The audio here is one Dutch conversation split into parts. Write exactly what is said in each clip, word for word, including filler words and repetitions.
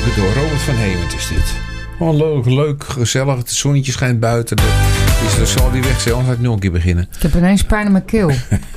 door. Robert van Hemert is dit. Oh, leuk, leuk, gezellig. Het zonnetje schijnt buiten. Dus er zal die weg zijn, anders ga ik nog een keer beginnen. Ik heb ineens pijn in mijn keel.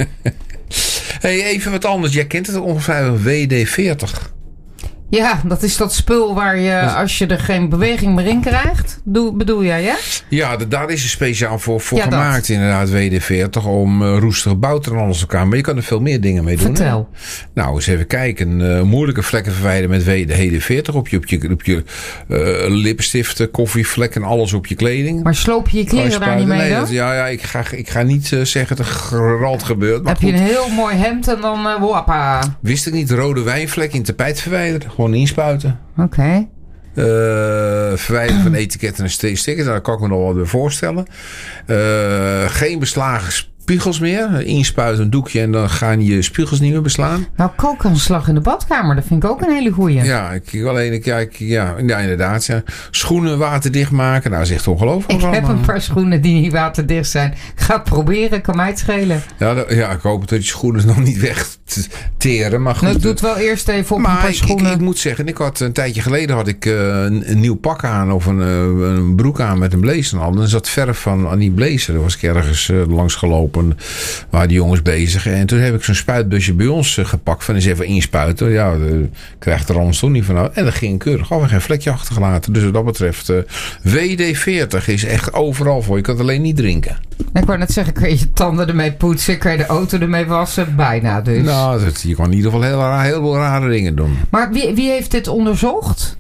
Hey, even wat anders. Jij kent het ongeveer, W D veertig. Ja, dat is dat spul waar je, als je er geen beweging meer in krijgt, doe, bedoel jij, ja? Ja, de, daar is er speciaal voor, voor ja, gemaakt, dat. inderdaad, W D veertig. Om uh, roestige bouten en alles elkaar. Maar je kan er veel meer dingen mee doen. Vertel. Hè? Nou, eens even kijken. Uh, moeilijke vlekken verwijderen met W D veertig. Op je, op je, op je uh, lipstiften, koffievlekken, alles op je kleding. Maar sloop je je kleren daar niet mee nee, dan? Dat, ja, ja, ik ga, ik ga niet uh, zeggen dat er gerald gebeurt. Maar heb goed. je een heel mooi hemd en dan uh, wappa. Wist ik niet, rode wijnvlek in tapijt verwijderen. Gewoon inspuiten. Oké. Okay. Uh, verwijderen van etiketten en stickers. Daar kan ik me nog wel weer voorstellen. Uh, geen beslagen spiegels meer. Inspuiten een doekje en dan gaan je spiegels niet meer beslaan. Nou, kookaanslag in de badkamer. Dat vind ik ook een hele goeie. Ja, ik alleen ik, ja, ik, ja, ja, inderdaad. Ja. Schoenen waterdicht maken. Nou, dat is echt ongelooflijk. Ik heb een paar schoenen die niet waterdicht zijn. Ik ga het proberen. Kan mij het schelen. Ja, dat, ja, ik hoop dat je schoenen nog niet wegteren. Maar goed. Nou, ik doe het wel eerst even op maar een paar ik, schoenen. Ik, ik moet zeggen, ik had een tijdje geleden had ik uh, een, een nieuw pak aan. Of een, uh, een broek aan met een blazer aan. En er zat verf van aan die blazer. Daar was ik ergens uh, langs gelopen. Waar die jongens bezig. En toen heb ik zo'n spuitbusje bij ons uh, gepakt. Van eens even inspuiten. Ja, de, krijgt er anders toch niet van uit. En dat ging keurig. Oh, geen vlekje achtergelaten. Dus wat dat betreft. Uh, W D veertig is echt overal voor. Je kan het alleen niet drinken. Ik wou net zeggen, kun je je tanden ermee poetsen. Kun je de auto ermee wassen. Bijna dus. Nou, dat, je kan in ieder geval heel, raar, heel veel rare dingen doen. Maar wie, wie heeft dit onderzocht?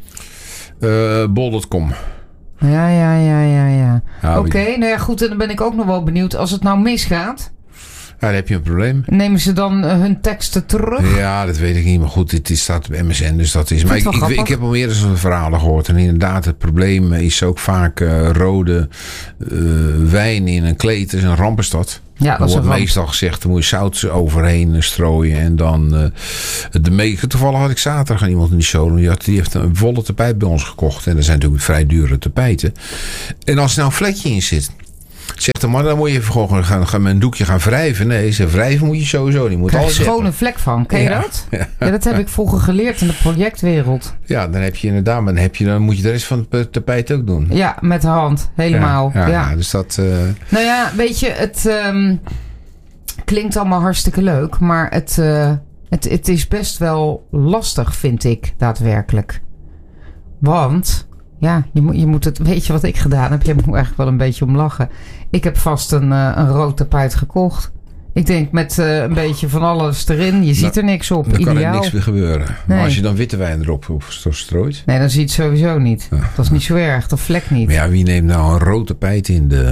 Uh, bol punt com. Ja, ja, ja, ja, ja. ja Oké, okay, nou ja, goed. En dan ben ik ook nog wel benieuwd. Als het nou misgaat... Ja, dan heb je een probleem. Nemen ze dan uh, hun teksten terug? Ja, dat weet ik niet. Maar goed, dit staat op M S N, dus dat is... Maar ik, ik, ik heb al meer zo'n verhalen gehoord. En inderdaad, het probleem is ook vaak uh, rode uh, wijn in een kleed. Dat is een rampenstad. Ja, dat er wordt ramp. meestal gezegd, er moet je zout overheen strooien. En dan... Uh, de me- Toevallig had ik zaterdag aan iemand in de show. Die, had, die heeft een volle tapijt bij ons gekocht. En dat zijn natuurlijk vrij dure tapijten. En als er nou een vlekje in zit... Zegt de man, dan moet je even gewoon gaan, gaan met een doekje gaan wrijven. Nee, ze wrijven moet je sowieso niet. Moet krijg je alles schone hebben. Vlek van, ken je ja. dat? Ja. ja, dat heb ik vroeger geleerd in de projectwereld. Ja, dan heb je inderdaad, maar dan, heb je, dan moet je de rest van het tapijt ook doen. Ja, met de hand, helemaal. Ja, ja, ja. ja dus dat... Uh... Nou ja, weet je, het um, klinkt allemaal hartstikke leuk, maar het, uh, het, het is best wel lastig, vind ik, daadwerkelijk. Want... Ja, je moet, je moet het... Weet je wat ik gedaan heb? Je moet eigenlijk wel een beetje om lachen. Ik heb vast een, uh, een rood tapijt gekocht. Ik denk met uh, een beetje van alles erin. Je ziet nou, er niks op. Dan Ideaal. kan er niks meer gebeuren. Nee. Maar als je dan witte wijn erop strooit... Nee, dan zie je het sowieso niet. Ja. Dat is niet zo erg. Dat vlek niet. Maar ja, wie neemt nou een rood tapijt in de...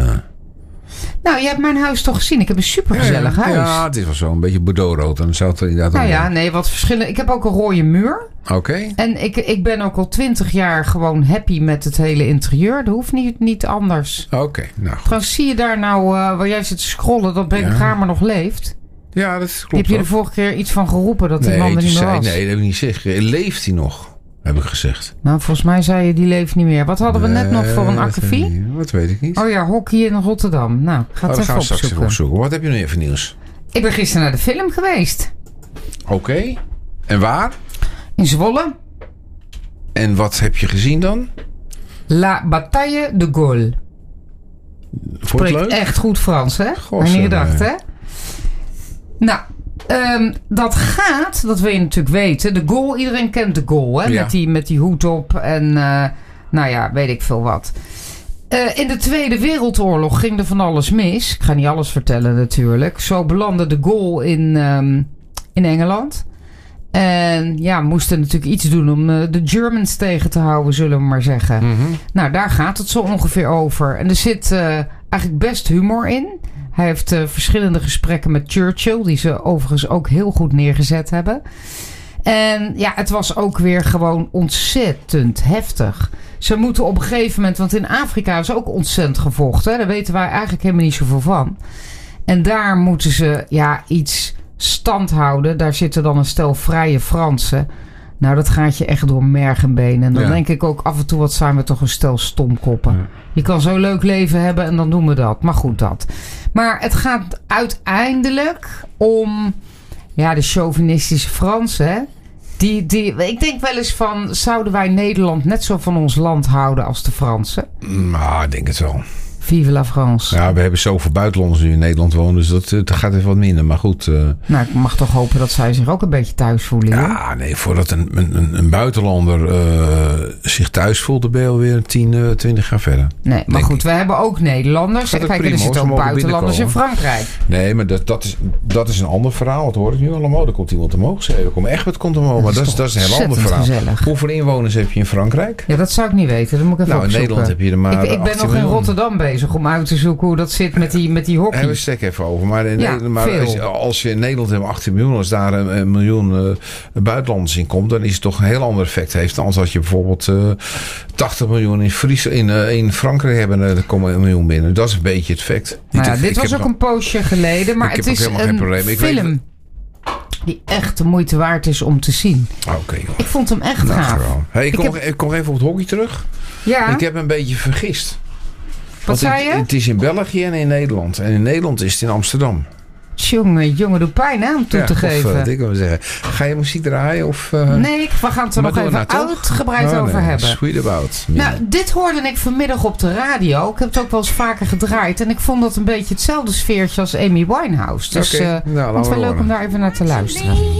Nou, je hebt mijn huis toch gezien? Ik heb een supergezellig ja, huis. Ja, het is wel zo. Een beetje bordeauxrood. Dan zou het inderdaad nou ja, wel... nee, wat verschillen. Ik heb ook een rode muur. Oké. Okay. En ik, ik ben ook al twintig jaar gewoon happy met het hele interieur. Dat hoeft niet, niet anders. Oké, okay, nou goed. Trouwens, zie je daar nou, uh, waar jij zit te scrollen, dat Ben Kramer nog leeft? Ja, dat klopt. Heb je ook. de vorige keer iets van geroepen dat die nee, man er niet meer zei, was? Nee, dat heb ik niet gezegd. Leeft hij nog? Heb ik gezegd. Nou, volgens mij zei je, die leeft niet meer. Wat hadden we nee, net nog voor een akkefiet? Dat weet ik niet. Oh ja, hockey in Rotterdam. Nou, ga het oh, even gaan we opzoeken. Even opzoeken. Wat heb je nu even nieuws? Ik ben gisteren naar de film geweest. Oké. Okay. En waar? In Zwolle. En wat heb je gezien dan? La Bataille de Gaulle. Vond je het leuk? Echt goed Frans, hè? Goh, heb je niet zo, gedacht, nee. hè? Nou, um, dat gaat, dat wil je natuurlijk weten. De Gaulle, iedereen kent de Gaulle, hè? Ja. Met, die, met die hoed op en, uh, nou ja, weet ik veel wat. Uh, in de Tweede Wereldoorlog ging er van alles mis. Ik ga niet alles vertellen natuurlijk. Zo belandde de Gaulle in, um, in Engeland. En ja, moesten natuurlijk iets doen om uh, de Germans tegen te houden, zullen we maar zeggen. Mm-hmm. Nou, daar gaat het zo ongeveer over. En er zit uh, eigenlijk best humor in. Hij heeft uh, verschillende gesprekken met Churchill, die ze overigens ook heel goed neergezet hebben. En ja, het was ook weer gewoon ontzettend heftig. Ze moeten op een gegeven moment, want in Afrika is ook ontzettend gevochten. Hè? Daar weten wij eigenlijk helemaal niet zoveel van. En daar moeten ze ja iets stand houden. Daar zitten dan een stel vrije Fransen. Nou, dat gaat je echt door merg en been. En dan ja. denk ik ook af en toe, wat zijn we toch een stel stomkoppen. Ja. Je kan zo'n leuk leven hebben en dan doen we dat. Maar goed, dat. Maar het gaat uiteindelijk om ja, de chauvinistische Fransen, hè? Die, die, ik denk wel eens van, zouden wij Nederland net zo van ons land houden als de Fransen? Nou, ik denk het wel. Vive la France. Ja, we hebben zoveel buitenlanders die in Nederland wonen, dus dat, dat gaat even wat minder. Maar goed. Uh... Nou, ik mag toch hopen dat zij zich ook een beetje thuis voelen. Ja, nee, voordat een, een, een buitenlander uh, zich thuis voelt, dan ben je alweer tien, uh, twintig jaar verder. Nee, maar goed, ik. we hebben ook Nederlanders. Kijk, prima, er zitten ook buitenlanders in Frankrijk. Nee, maar dat, dat, is, dat is een ander verhaal. Dat hoor ik nu allemaal. Er komt iemand omhoog schrijven. Kom echt wat komt omhoog. Maar dat is, dat is een heel ander verhaal. Gezellig. Hoeveel inwoners heb je in Frankrijk? Ja, dat zou ik niet weten. Dat moet ik even nou, in Nederland heb je er maar Ik, ik ben nog in Rotterdam bezig om uit te zoeken hoe dat zit met die, met die hockey. Daar hebben we het even over. Maar, in, ja, maar als, als je in Nederland hebt achttien miljoen, als daar een, een miljoen uh, buitenlanders in komt, dan is het toch een heel ander effect heeft. Dan als je bijvoorbeeld uh, tachtig miljoen in, Fries, in, uh, in Frankrijk hebben, uh, dan komen een miljoen binnen. Dat is een beetje het effect. Nou ja, dit was ook een poosje geleden, maar het is een ik film weet, die echt de moeite waard is om te zien. Oké. Okay, ik vond hem echt nou, gaaf. Hey, ik, ik, kom, heb... ik kom even op het hockey terug. Ja. Ik heb me een beetje vergist. Wat Want zei je? Het, het is in België en in Nederland. En in Nederland is het in Amsterdam. Jongen, jongen, doe pijn aan om toe ja, te of, geven. Uh, ik wil zeggen. Ga je muziek draaien? Of, uh... Nee, we gaan het er nog even nou, uitgebreid oh, over nee, hebben. Sweet about. Nou, dit hoorde ik vanmiddag op de radio. Ik heb het ook wel eens vaker gedraaid. En ik vond dat een beetje hetzelfde sfeertje als Amy Winehouse. Dus okay. uh, nou, het is wel leuk om daar even naar te luisteren.